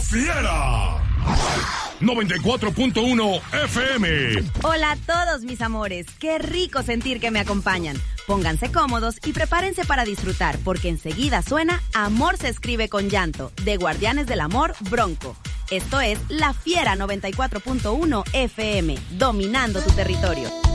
Fiera 94.1 FM. Hola a todos mis amores, qué rico sentir que me acompañan. Pónganse cómodos y prepárense para disfrutar, porque enseguida suena Amor se escribe con llanto, de Guardianes del Amor, Bronco. Esto es La Fiera 94.1 FM, dominando tu territorio.